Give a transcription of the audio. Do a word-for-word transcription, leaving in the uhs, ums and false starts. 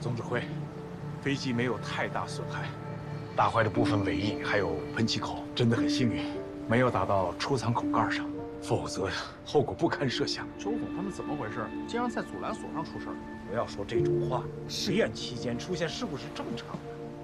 总指挥，飞机没有太大损害， 打坏的部分尾翼还有喷气口， 真的很幸运，没有打到出舱口盖上，否则呀，后果不堪设想。 周总他们怎么回事？竟然在阻拦索上出事儿？ 不要说这种话，试验期间出现事故是正常的。